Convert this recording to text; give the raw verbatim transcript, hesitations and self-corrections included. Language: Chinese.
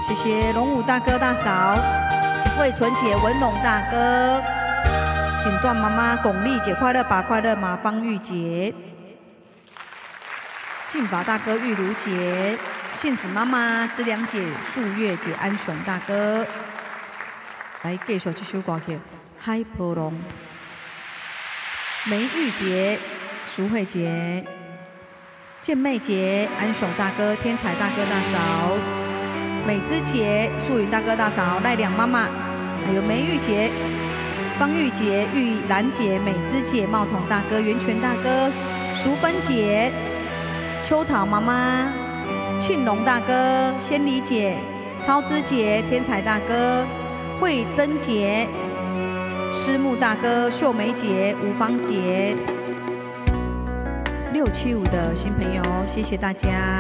谢谢龙武大哥大嫂，魏纯姐、文龙大哥，锦段妈妈、巩丽姐快乐吧快乐马方玉姐，静法大哥玉如姐，杏子妈妈、知良姐、素月姐、安雄大哥，来继续这首歌曲《海波浪》。梅玉姐、淑慧姐、健妹姐、安雄大哥、天才大哥大嫂、美芝姐、素云大哥大嫂、赖良妈妈，还有梅玉姐、方玉姐、玉兰姐、美芝姐、茂彤大哥、袁泉大哥、淑芬姐、秋桃妈妈、庆龙大哥、仙梨姐、超之姐、天才大哥、慧珍姐、师木大哥、秀梅姐、吴芳姐，六七五的新朋友，谢谢大家。